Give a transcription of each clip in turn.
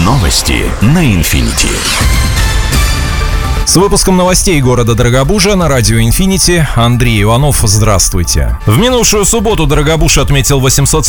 Новости на Infinity. С выпуском новостей города Дорогобужа на радио Infinity Андрей Иванов. Здравствуйте. В минувшую субботу Дорогобуж отметил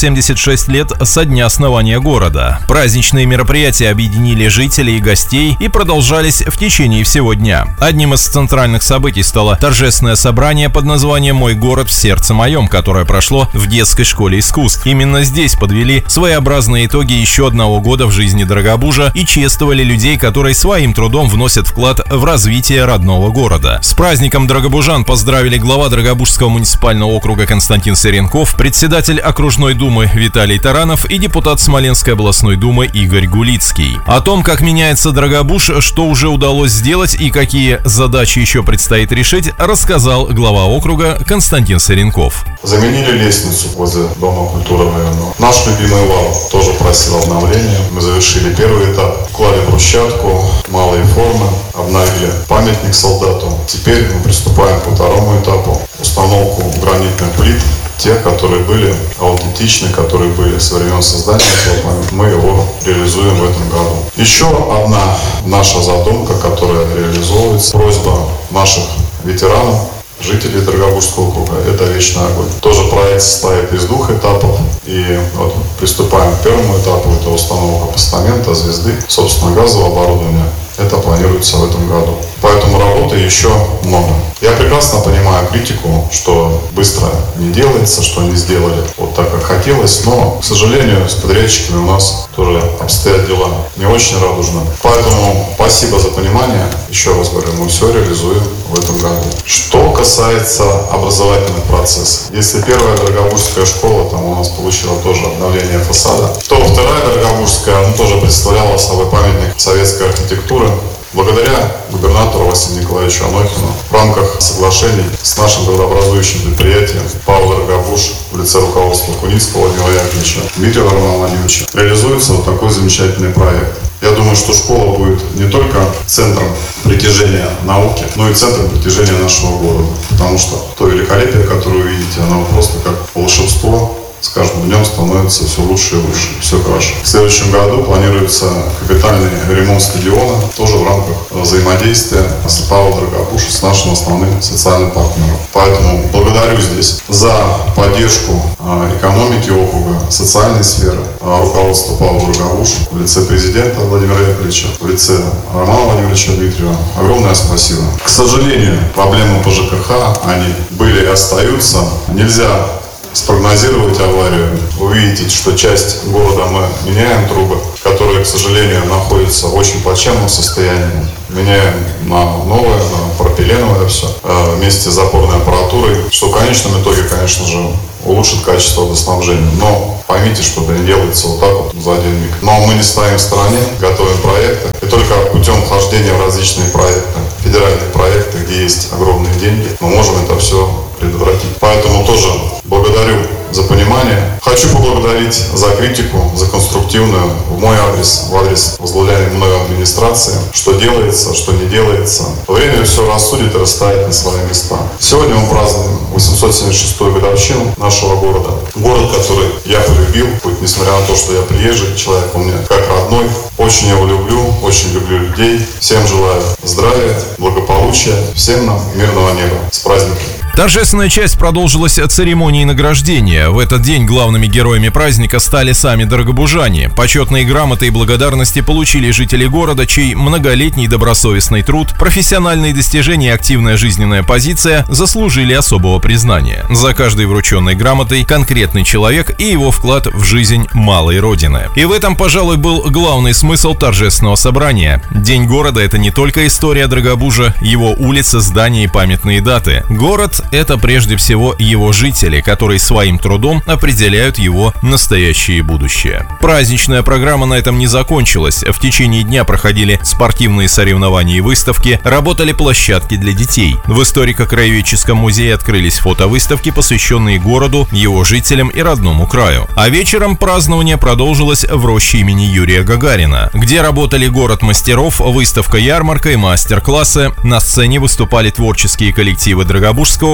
876 лет со дня основания города. Праздничные мероприятия объединили жителей и гостей и продолжались в течение всего дня. Одним из центральных событий стало торжественное собрание под названием «Мой город в сердце моем», которое прошло в детской школе искусств. Именно здесь подвели своеобразные итоги еще одного года в жизни Дорогобужа и чествовали людей, которые своим трудом вносят вклад в развитие родного города. С праздником дорогобужан поздравили глава Дорогобужского муниципального округа Константин Серенков, председатель окружной думы Виталий Таранов и депутат Смоленской областной думы Игорь Гулицкий. О том, как меняется Дорогобуж, что уже удалось сделать и какие задачи еще предстоит решить, рассказал глава округа Константин Серенков. Заменили лестницу возле Дома культуры районного. Наш любимый вал тоже просил обновления. Мы завершили первый этап, вклали брусчатку, малые формы, обновили памятник солдату. Теперь мы приступаем ко второму этапу. Установку гранитных плит. Те, которые были аутентичны, которые были со времен создания этого памятника, мы его реализуем в этом году. Еще одна наша задумка, которая реализовывается, просьба наших ветеранов, жителей Дорогобужского округа, это «Вечный огонь». Тоже проект состоит из двух этапов. И вот приступаем к первому этапу. Это установка постамента, звезды, собственно, газового оборудования. Это планируется в этом году. Поэтому работы еще много. Я прекрасно понимаю критику, что быстро не делается, что не сделали вот так, как хотелось. Но, к сожалению, с подрядчиками у нас тоже обстоят дела не очень радужно. Поэтому спасибо за понимание. Еще раз говорю, мы все реализуем в этом году. Что касается образовательных процессов. Если первая Дорогобужская школа там у нас получила тоже обновление фасада, то вторая Дорогобужская тоже представляла собой памятник советской архитектуры. Благодаря губернатору Василию Николаевичу Анохину в рамках соглашений с нашим градообразующим предприятием ПАО «Дорогобуж» в лице руководства Куницкого Владимира Яковлевича, Дмитрия Романа Владимировича реализуется вот такой замечательный проект. Я думаю, что школа будет не только центром притяжения науки, но и центром притяжения нашего города. Потому что то великолепие, которое вы видите, оно просто как волшебство. С каждым днем становится все лучше и лучше, все хорошо. В следующем году планируется капитальный ремонт стадиона, тоже в рамках взаимодействия с ПАО «Дорогобуж», с нашим основным социальным партнером. Поэтому благодарю здесь за поддержку экономики округа, социальной сферы, руководство ПАО «Дорогобуж» в лице президента Владимира Яковлевича, в лице Романа Владимировича Дмитриева. Огромное спасибо. К сожалению, проблемы по ЖКХ, они были и остаются. Нельзя спрогнозировать аварию. Вы видите, что часть города мы меняем трубы, которые, к сожалению, находятся в очень плачевном состоянии. Меняем на новое, на пропиленовое все, вместе с запорной аппаратурой, что в конечном итоге, конечно же, улучшит качество водоснабжения. Но поймите, что это не делается вот так вот за один миг. Но мы не стоим в стороне, готовим проекты. И только путем вхождения в различные проекты, федеральные проекты, где есть огромные деньги, мы можем это все предотвратить. Поэтому тоже благодарю за понимание. Хочу поблагодарить за критику, за конструктивную в мой адрес, в адрес возглавляемой мною администрации, что делается, что не делается. Время все рассудит и расставит на свои места. Сегодня мы празднуем 876-ю годовщину нашего города. Город, который я полюбил, хоть несмотря на то, что я приезжий человек, он мне как родной. Очень его люблю, очень люблю людей. Всем желаю здравия, благополучия, всем нам мирного неба. С праздником! Торжественная часть продолжилась церемонией награждения. В этот день главными героями праздника стали сами дорогобужане. Почетные грамоты и благодарности получили жители города, чей многолетний добросовестный труд, профессиональные достижения и активная жизненная позиция заслужили особого признания. За каждой врученной грамотой конкретный человек и его вклад в жизнь малой родины. И в этом, пожалуй, был главный смысл торжественного собрания. День города — это не только история Дорогобужа, его улицы, здания и памятные даты. Город — это прежде всего его жители, которые своим трудом определяют его настоящее и будущее. Праздничная программа на этом не закончилась. В течение дня проходили спортивные соревнования и выставки, работали площадки для детей. В историко-краеведческом музее открылись фотовыставки, посвященные городу, его жителям и родному краю. А вечером празднование продолжилось в роще имени Юрия Гагарина, где работали город мастеров, выставка-ярмарка и мастер-классы. На сцене выступали творческие коллективы Дорогобужского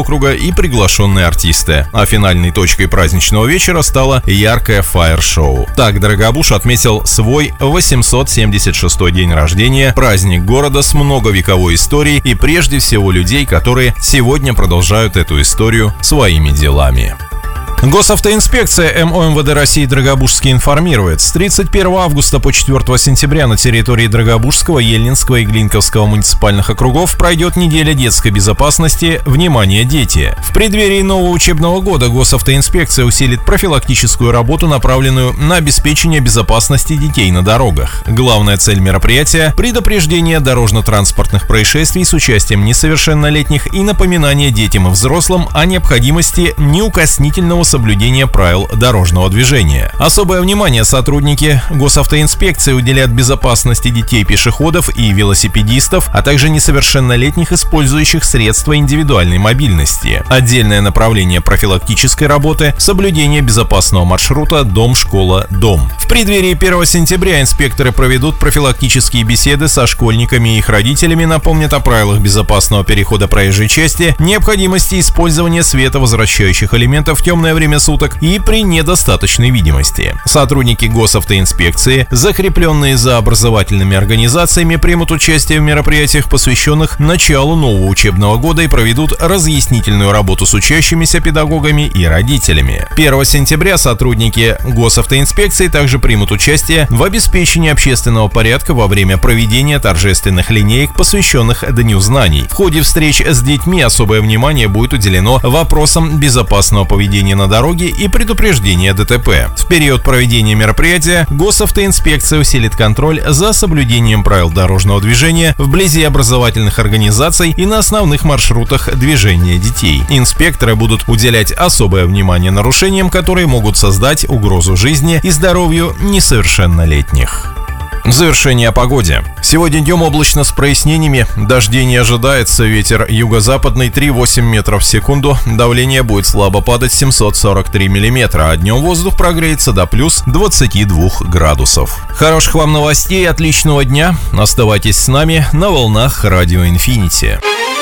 округа и приглашенные артисты. А финальной точкой праздничного вечера стало яркое фаер-шоу. Так Дорогобуж отметил свой 876-й день рождения, праздник города с многовековой историей и прежде всего людей, которые сегодня продолжают эту историю своими делами. Госавтоинспекция МОМВД России Дорогобужский информирует, с 31 августа по 4 сентября на территории Дорогобужского, Ельнинского и Глинковского муниципальных округов пройдет неделя детской безопасности «Внимание, дети!». В преддверии нового учебного года Госавтоинспекция усилит профилактическую работу, направленную на обеспечение безопасности детей на дорогах. Главная цель мероприятия – предупреждение дорожно-транспортных происшествий с участием несовершеннолетних и напоминание детям и взрослым о необходимости неукоснительного соблюдения правил дорожного движения. Особое внимание сотрудники Госавтоинспекции уделяют безопасности детей-пешеходов и велосипедистов, а также несовершеннолетних, использующих средства индивидуальной мобильности. Отдельное направление профилактической работы – соблюдение безопасного маршрута дом-школа-дом. В преддверии 1 сентября инспекторы проведут профилактические беседы со школьниками и их родителями, напомнят о правилах безопасного перехода проезжей части, необходимости использования световозвращающих элементов в темное время суток и при недостаточной видимости. Сотрудники Госавтоинспекции, закрепленные за образовательными организациями, примут участие в мероприятиях, посвященных началу нового учебного года, и проведут разъяснительную работу с учащимися, педагогами и родителями. 1 сентября сотрудники Госавтоинспекции также примут участие в обеспечении общественного порядка во время проведения торжественных линеек, посвященных Дню знаний. В ходе встреч с детьми особое внимание будет уделено вопросам безопасного поведения на дороге и предупреждения ДТП. В период проведения мероприятия Госавтоинспекция усилит контроль за соблюдением правил дорожного движения вблизи образовательных организаций и на основных маршрутах движения детей. Инспекторы будут уделять особое внимание нарушениям, которые могут создать угрозу жизни и здоровью несовершеннолетних. В завершение о погоде. Сегодня днем облачно с прояснениями, дождей не ожидается, ветер юго-западный 3,8 метров в секунду, давление будет слабо падать 743 миллиметра, а днем воздух прогреется до плюс 22 градусов. Хороших вам новостей, отличного дня, оставайтесь с нами на волнах Радио Инфинити.